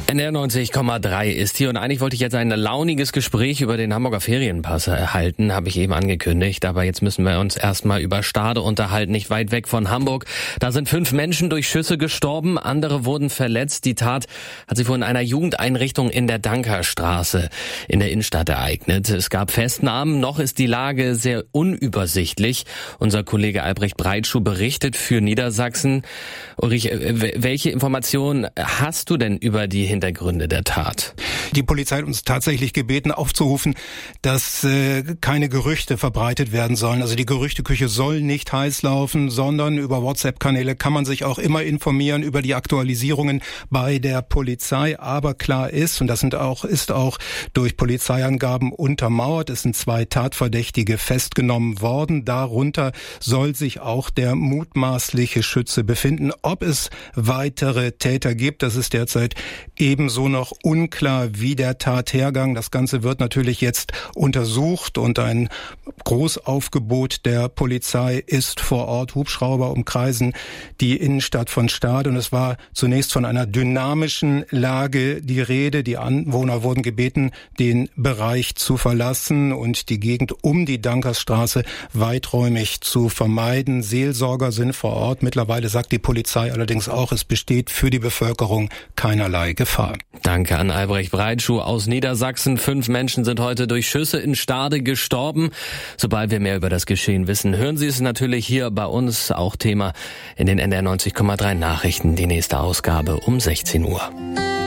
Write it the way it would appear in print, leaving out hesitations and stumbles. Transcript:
NDR 90,3 ist hier und eigentlich wollte ich jetzt ein launiges Gespräch über den Hamburger Ferienpass erhalten, habe ich eben angekündigt, aber jetzt müssen wir uns erstmal über Stade unterhalten, nicht weit weg von Hamburg. Da sind 5 Menschen durch Schüsse gestorben, andere wurden verletzt. Die Tat hat sich wohl in einer Jugendeinrichtung in der Dankerstraße in der Innenstadt ereignet. Es gab Festnahmen, noch ist die Lage sehr unübersichtlich. Unser Kollege Albrecht Breitschuh berichtet für Niedersachsen. Ulrich, welche Informationen hast du denn über die Hintergründe der Tat? Die Polizei hat uns tatsächlich gebeten, aufzurufen, dass keine Gerüchte verbreitet werden sollen. Also die Gerüchteküche soll nicht heiß laufen, sondern über WhatsApp-Kanäle kann man sich auch immer informieren über die Aktualisierungen bei der Polizei. Aber klar ist, und das ist auch durch Polizeiangaben untermauert, es sind 2 Tatverdächtige festgenommen worden. Darunter soll sich auch der mutmaßliche Schütze befinden. Ob es weitere Täter gibt, das ist derzeit ebenso noch unklar wie der Tathergang. Das Ganze wird natürlich jetzt untersucht und ein Großaufgebot der Polizei ist vor Ort. Hubschrauber umkreisen die Innenstadt von Stade und es war zunächst von einer dynamischen Lage die Rede. Die Anwohner wurden gebeten, den Bereich zu verlassen und die Gegend um die Dankersstraße weiträumig zu vermeiden. Seelsorger sind vor Ort. Mittlerweile sagt die Polizei allerdings auch, es besteht für die Bevölkerung keinerlei Gefahr. Danke an Albrecht Breitschuh aus Niedersachsen. 5 Menschen sind heute durch Schüsse in Stade gestorben. Sobald wir mehr über das Geschehen wissen, hören Sie es natürlich hier bei uns, auch Thema in den NDR 90,3 Nachrichten, die nächste Ausgabe um 16 Uhr.